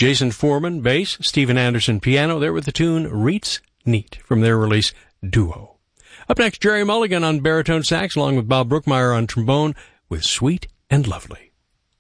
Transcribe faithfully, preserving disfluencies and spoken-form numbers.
Jason Foreman, bass, Steven Anderson, piano. There with the tune Reets Neat from their release Duo. Up next, Jerry Mulligan on baritone sax along with Bob Brookmeyer on trombone with Sweet and Lovely.